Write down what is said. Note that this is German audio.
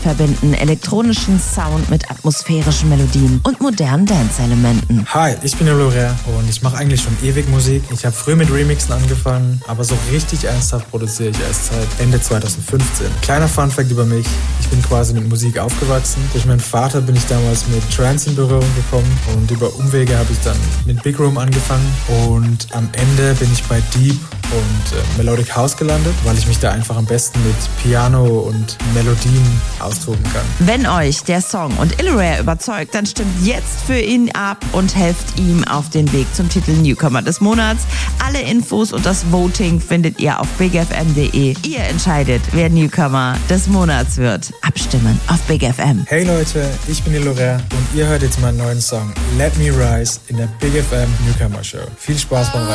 verbinden elektronischen Sound mit atmosphärischen Melodien und modernen Dance-Elementen. Hi, ich bin Illurea und ich mache eigentlich schon ewig Musik. Ich habe früh mit Remixen angefangen, aber so richtig ernsthaft produziere ich erst seit Ende 2015. Kleiner Funfact über mich, ich bin quasi mit Musik aufgewachsen. Durch meinen Vater bin ich damals mit Trance in Berührung gekommen und über Umwege habe ich dann mit Big Room angefangen und am Ende bin ich bei Deep und Melodic House gelandet, weil ich mich da einfach am besten mit Piano und Melodien austoben kann. Wenn euch der Song und Illurea überzeugt, dann stimmt jetzt für ihn ab und helft ihm auf den Weg zum Titel Newcomer des Monats. Alle Infos und das Voting findet ihr auf bigfm.de. Ihr entscheidet, wer Newcomer des Monats wird. Abstimmen auf Big FM. Hey Leute, ich bin Illurea und ihr hört jetzt meinen neuen Song Let Me Rise in der Big FM Newcomer Show. Viel Spaß beim